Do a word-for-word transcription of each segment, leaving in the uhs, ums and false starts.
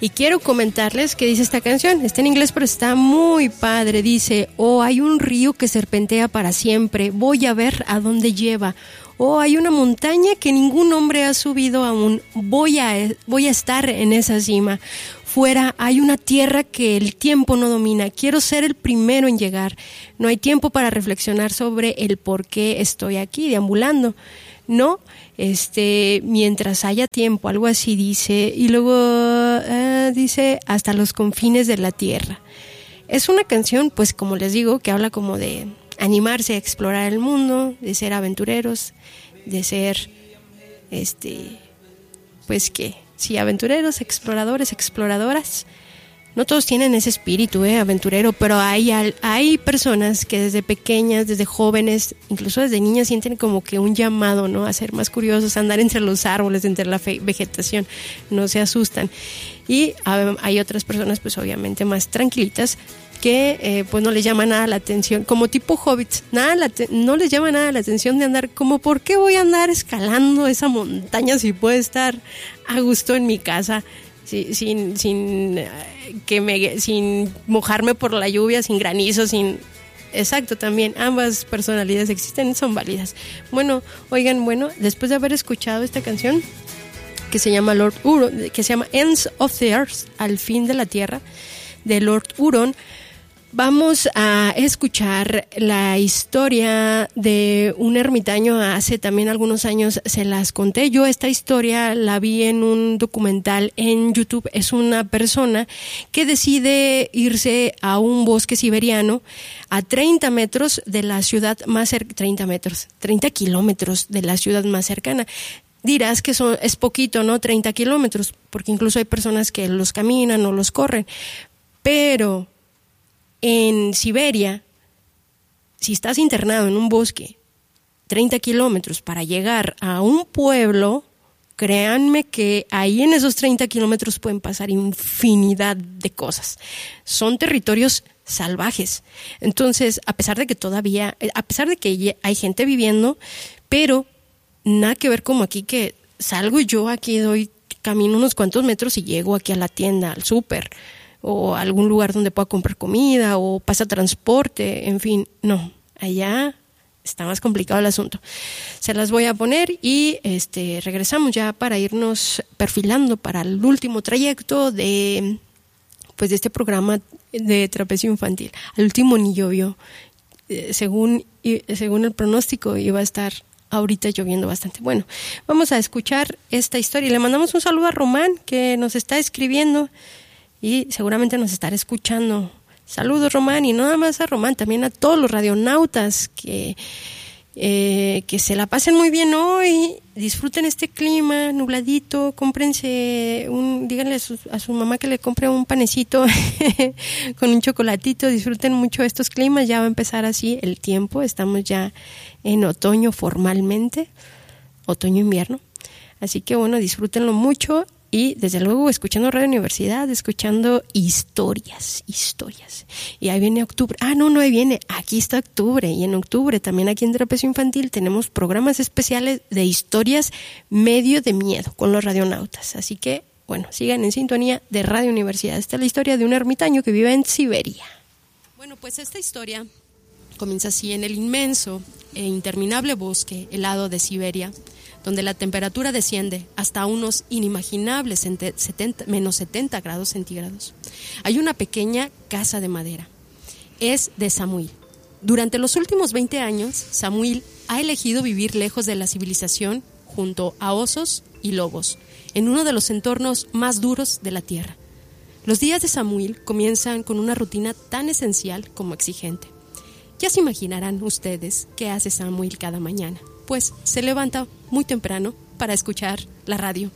Y quiero comentarles qué dice esta canción. Está en inglés, pero está muy padre. Dice: oh, hay un río que serpentea para siempre, voy a ver a dónde lleva. Oh, hay una montaña que ningún hombre ha subido aún, voy a, voy a estar en esa cima. Fuera hay una tierra que el tiempo no domina, quiero ser el primero en llegar. No hay tiempo para reflexionar sobre el por qué estoy aquí deambulando. No, este, mientras haya tiempo, algo así dice. Y luego uh, dice: hasta los confines de la tierra. Es una canción, pues como les digo, que habla como de animarse a explorar el mundo, de ser aventureros, de ser, este, pues que, sí, aventureros, exploradores, exploradoras. No todos tienen ese espíritu eh, aventurero, pero hay, hay personas que desde pequeñas, desde jóvenes, incluso desde niñas, sienten como que un llamado, ¿no?, a ser más curiosos, a andar entre los árboles, entre la fe- vegetación, no se asustan. Y um, hay otras personas, pues obviamente más tranquilitas, que eh, pues no les llama nada la atención, como tipo hobbits, nada la te- no les llama nada la atención de andar, como ¿por qué voy a andar escalando esa montaña si puedo estar a gusto en mi casa? Sí, sin sin que me sin mojarme por la lluvia, sin granizo, sin exacto, también ambas personalidades existen, son válidas. Bueno, oigan, bueno, después de haber escuchado esta canción que se llama Lord Huron, que se llama Ends of the Earth, al fin de la tierra, de Lord Huron, vamos a escuchar la historia de un ermitaño. Hace también algunos años se las conté. Yo esta historia la vi en un documental en YouTube. Es una persona que decide irse a un bosque siberiano a treinta metros de la ciudad más cercana, treinta metros, treinta kilómetros de la ciudad más cercana. Dirás que son, es poquito, ¿no? treinta kilómetros, porque incluso hay personas que los caminan o los corren. Pero en Siberia, si estás internado en un bosque, treinta kilómetros para llegar a un pueblo, créanme que ahí en esos treinta kilómetros pueden pasar infinidad de cosas. Son territorios salvajes. Entonces, a pesar de que todavía, a pesar de que hay gente viviendo, pero nada que ver como aquí que salgo yo aquí, doy camino unos cuantos metros y llego aquí a la tienda, al súper, o algún lugar donde pueda comprar comida, o pasa transporte, en fin, no, allá está más complicado el asunto. Se las voy a poner y este regresamos ya para irnos perfilando para el último trayecto de, pues, de este programa de trapecio infantil. Al último ni llovió, eh, según, y, según el pronóstico iba a estar ahorita lloviendo bastante. Bueno, vamos a escuchar esta historia y le mandamos un saludo a Román, que nos está escribiendo y seguramente nos estará escuchando. Saludos, Román, y no nada más a Román, también a todos los radionautas que, eh, que se la pasen muy bien hoy, disfruten este clima nubladito, cómprense un, díganle a su, a su mamá que le compre un panecito con un chocolatito, disfruten mucho estos climas. Ya va a empezar así el tiempo, estamos ya en otoño formalmente, otoño-invierno, así que bueno, disfrútenlo mucho. Y desde luego escuchando Radio Universidad, escuchando historias, historias. Y ahí viene octubre. Ah, no, no, ahí viene. Aquí está octubre. Y en octubre también aquí en Trapecio Infantil tenemos programas especiales de historias medio de miedo con los radionautas. Así que, bueno, sigan en sintonía de Radio Universidad. Esta es la historia de un ermitaño que vive en Siberia. Bueno, pues esta historia comienza así: en el inmenso e interminable bosque helado de Siberia, donde la temperatura desciende hasta unos inimaginables setenta, menos setenta grados centígrados. Hay una pequeña casa de madera. Es de Samuil. Durante los últimos veinte años, Samuil ha elegido vivir lejos de la civilización, junto a osos y lobos, en uno de los entornos más duros de la tierra. Los días de Samuil comienzan con una rutina tan esencial como exigente. Ya se imaginarán ustedes qué hace Samuil cada mañana. Pues se levanta muy temprano para escuchar la radio.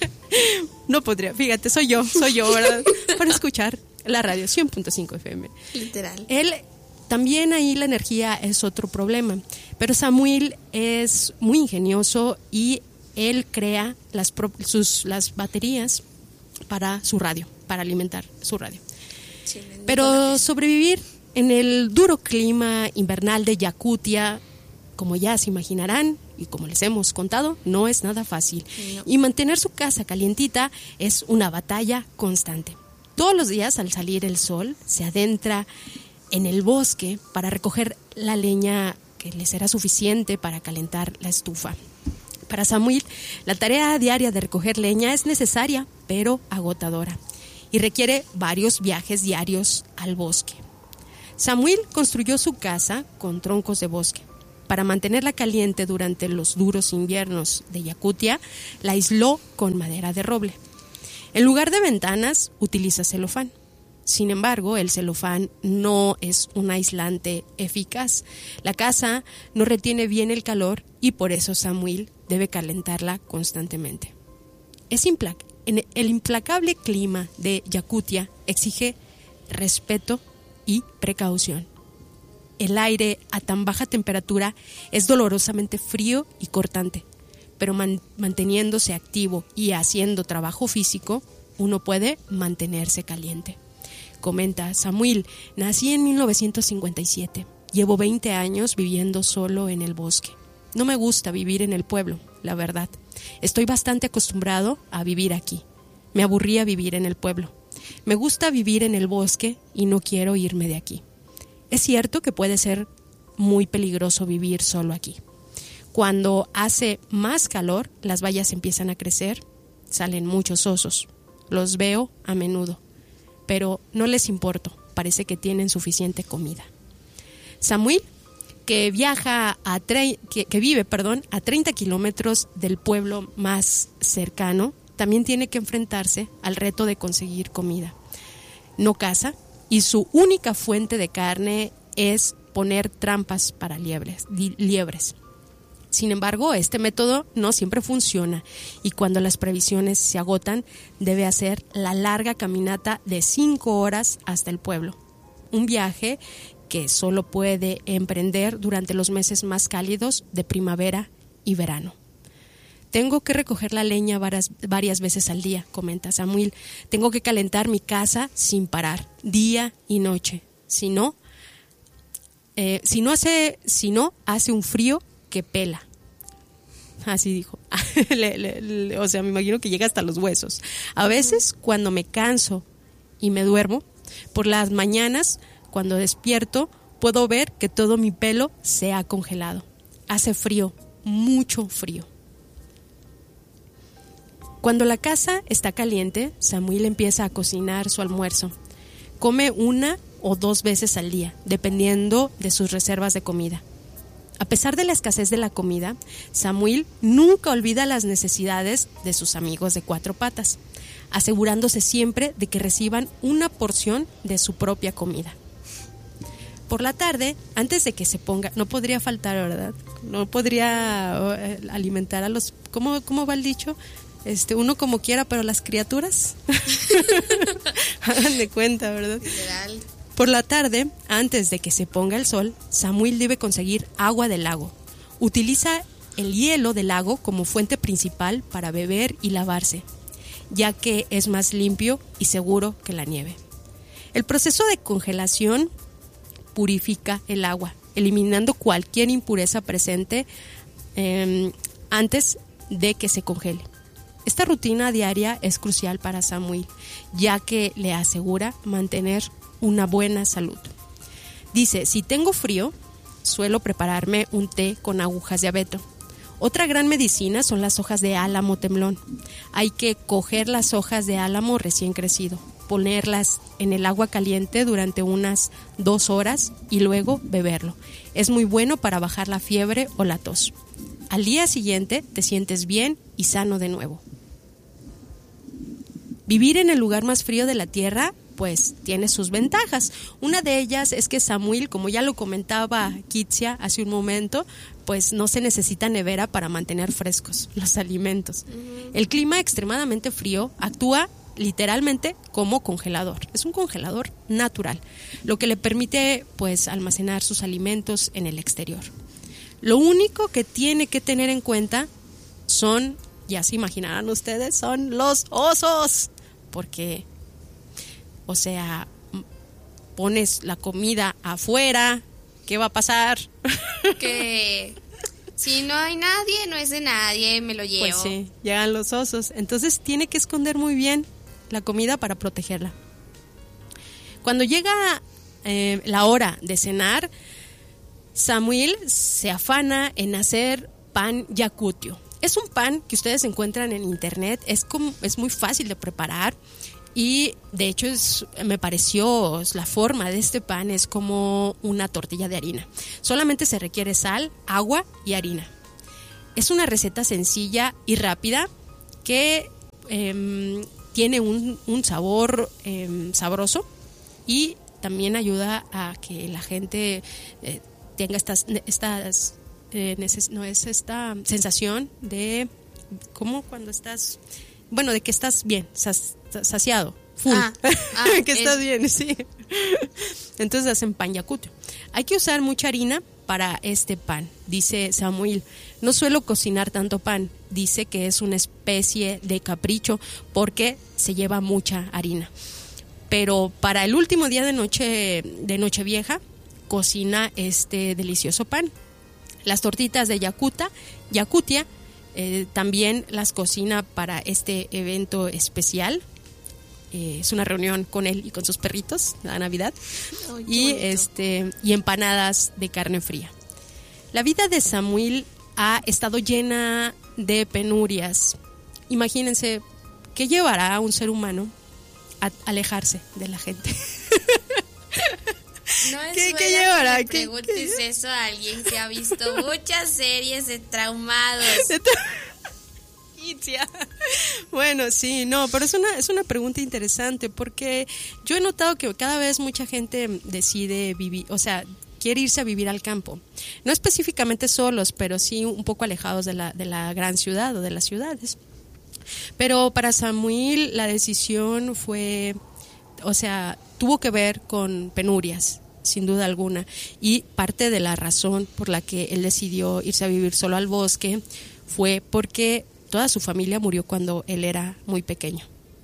No podría, fíjate, soy yo, soy yo, ¿verdad? Para escuchar la radio, cien punto cinco F M. Literal. Él, también ahí la energía es otro problema, pero Samuil es muy ingenioso y él crea las, sus, las baterías para su radio, para alimentar su radio. Sí, pero sobrevivir en el duro clima invernal de Yakutia, como ya se imaginarán, y como les hemos contado, no es nada fácil. No. Y mantener su casa calientita es una batalla constante. Todos los días al salir el sol se adentra en el bosque para recoger la leña que le será suficiente para calentar la estufa. Para Samuel, la tarea diaria de recoger leña es necesaria, pero agotadora, y requiere varios viajes diarios al bosque. Samuel construyó su casa con troncos de bosque. Para mantenerla caliente durante los duros inviernos de Yakutia, la aisló con madera de roble. En lugar de ventanas, utiliza celofán. Sin embargo, el celofán no es un aislante eficaz. La casa no retiene bien el calor y por eso Samuel debe calentarla constantemente. Es impla- en el implacable clima de Yakutia exige respeto y precaución. El aire a tan baja temperatura es dolorosamente frío y cortante, pero man- manteniéndose activo y haciendo trabajo físico, uno puede mantenerse caliente. Comenta Samuel, nací en mil novecientos cincuenta y siete. Llevo veinte años viviendo solo en el bosque. No me gusta vivir en el pueblo, la verdad. Estoy bastante acostumbrado a vivir aquí. Me aburría vivir en el pueblo. Me gusta vivir en el bosque y no quiero irme de aquí. Es cierto que puede ser muy peligroso vivir solo aquí. Cuando hace más calor, las bayas empiezan a crecer, salen muchos osos. Los veo a menudo, pero no les importo, parece que tienen suficiente comida. Samuel, que viaja a tre- que, que vive, perdón, a treinta kilómetros del pueblo más cercano, también tiene que enfrentarse al reto de conseguir comida. No caza y su única fuente de carne es poner trampas para liebres, liebres. Sin embargo, este método no siempre funciona y cuando las previsiones se agotan, debe hacer la larga caminata de cinco horas hasta el pueblo. Un viaje que solo puede emprender durante los meses más cálidos de primavera y verano. Tengo que recoger la leña varias, varias veces al día, comenta Samuel. Tengo que calentar mi casa sin parar, día y noche. Si no, eh, si no hace, si no, hace un frío que pela. Así dijo. le, le, le, o sea, me imagino que llega hasta los huesos. A veces, cuando me canso y me duermo, por las mañanas, cuando despierto, puedo ver que todo mi pelo se ha congelado. Hace frío, mucho frío. Cuando la casa está caliente, Samuel empieza a cocinar su almuerzo. Come una o dos veces al día, dependiendo de sus reservas de comida. A pesar de la escasez de la comida, Samuel nunca olvida las necesidades de sus amigos de cuatro patas, asegurándose siempre de que reciban una porción de su propia comida. Por la tarde, antes de que se ponga, no podría faltar, ¿verdad? No podría eh, alimentar a los, ¿cómo, cómo va el dicho? Este, uno como quiera, pero las criaturas. Hagan de cuenta, ¿verdad? Literal. Por la tarde, antes de que se ponga el sol, Samuel debe conseguir agua del lago. Utiliza el hielo del lago como fuente principal para beber y lavarse, ya que es más limpio y seguro que la nieve. El proceso de congelación purifica el agua, eliminando cualquier impureza presente eh, antes de que se congele. Esta rutina diaria es crucial para Samuel, ya que le asegura mantener una buena salud. Dice, si tengo frío, suelo prepararme un té con agujas de abeto. Otra gran medicina son las hojas de álamo temblón. Hay que coger las hojas de álamo recién crecido, ponerlas en el agua caliente durante unas dos horas y luego beberlo. Es muy bueno para bajar la fiebre o la tos. Al día siguiente te sientes bien y sano de nuevo. Vivir en el lugar más frío de la tierra pues tiene sus ventajas. Una de ellas es que Samuel, como ya lo comentaba Kitsia hace un momento, pues no se necesita nevera para mantener frescos los alimentos. Uh-huh. El clima extremadamente frío actúa literalmente como congelador. Es un congelador natural, lo que le permite pues almacenar sus alimentos en el exterior. Lo único que tiene que tener en cuenta son, ya se imaginarán ustedes, son los osos, porque o sea, pones la comida afuera, ¿qué va a pasar? Que Si no hay nadie, no es de nadie, me lo llevo. Pues sí, llegan los osos. Entonces tiene que esconder muy bien la comida para protegerla. Cuando llega eh, la hora de cenar, Samuel se afana en hacer pan yakutio. Es un pan que ustedes encuentran en internet, es, como, es muy fácil de preparar y de hecho es, me pareció la forma de este pan es como una tortilla de harina. Solamente se requiere sal, agua y harina. Es una receta sencilla y rápida que eh, tiene un, un sabor eh, sabroso y también ayuda a que la gente eh, tenga estas, estas eh, neces- no es esta sensación de como cuando estás, bueno, de que estás bien, sas- saciado, full, ah, ah, que estás es... bien, sí. Entonces hacen pan yakutio. Hay que usar mucha harina para este pan, dice Samuel. No suelo cocinar tanto pan, dice que es una especie de capricho porque se lleva mucha harina. Pero para el último día de noche de Nochevieja cocina este delicioso pan. Las tortitas de yakuta, yakutia, eh, también las cocina para este evento especial. Eh, es una reunión con él y con sus perritos, la Navidad. Ay, y este y empanadas de carne fría. La vida de Samuel ha estado llena de penurias. Imagínense, ¿qué llevará a un ser humano a alejarse de la gente? No es ¿Qué, buena ¿qué llevará? que le ¿Qué, preguntes qué? eso a alguien que ha visto muchas series de traumados. Bueno, sí, no, pero es una, es una pregunta interesante porque yo he notado que cada vez mucha gente decide vivir, o sea, quiere irse a vivir al campo. No específicamente solos, pero sí un poco alejados de la, de la gran ciudad o de las ciudades. Pero para Samuel la decisión fue, o sea, tuvo que ver con penurias, sin duda alguna. Y parte de la razón por la que él decidió irse a vivir solo al bosque fue porque toda su familia murió cuando él era muy pequeño.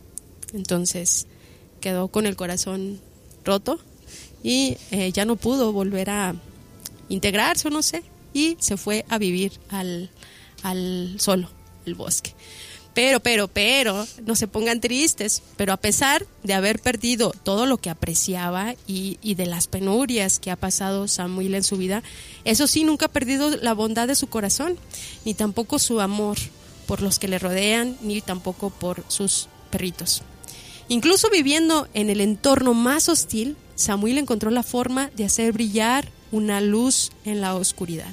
Entonces quedó con el corazón roto y eh, ya no pudo volver a integrarse o no sé, y se fue a vivir al, al solo, el bosque. Pero, pero, pero, no se pongan tristes, pero a pesar de haber perdido todo lo que apreciaba y, y de las penurias que ha pasado Samuel en su vida, eso sí, nunca ha perdido la bondad de su corazón, ni tampoco su amor por los que le rodean, ni tampoco por sus perritos. Incluso viviendo en el entorno más hostil, Samuel encontró la forma de hacer brillar una luz en la oscuridad.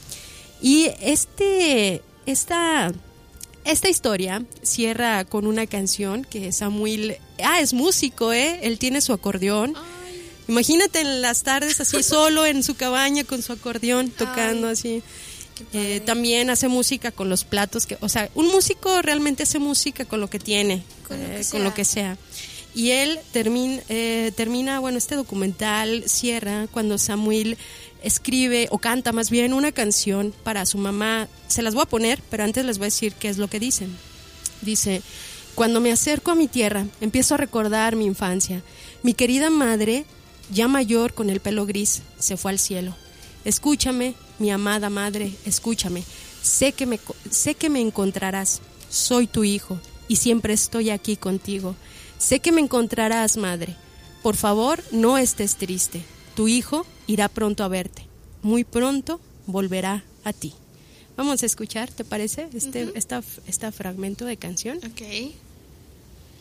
Y este, esta... Esta historia cierra con una canción que Samuel, ah, es músico, ¿eh? Él tiene su acordeón. Ay. Imagínate en las tardes así solo en su cabaña con su acordeón tocando. Ay, así. Eh, también hace música con los platos, que, o sea, un músico realmente hace música con lo que tiene, con, eh, lo, que con lo que sea. Y él termina, eh, termina, bueno, este documental cierra cuando Samuel escribe o canta más bien una canción para su mamá. Se las voy a poner, pero antes les voy a decir qué es lo que dicen. Dice: cuando me acerco a mi tierra, empiezo a recordar mi infancia. Mi querida madre, ya mayor con el pelo gris, se fue al cielo. Escúchame, mi amada madre, escúchame. Sé que me, sé que me encontrarás. Soy tu hijo y siempre estoy aquí contigo. Sé que me encontrarás, madre. Por favor, no estés triste. Tu hijo irá pronto a verte. Muy pronto volverá a ti. Vamos a escuchar, ¿te parece? Este, uh-huh. esta, esta fragmento de canción. Okay.